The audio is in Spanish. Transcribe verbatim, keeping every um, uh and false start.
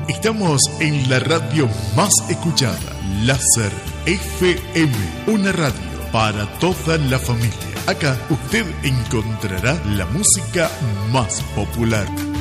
Estamos en la radio más escuchada, Láser F M, una radio para toda la familia. Acá usted encontrará la música más popular.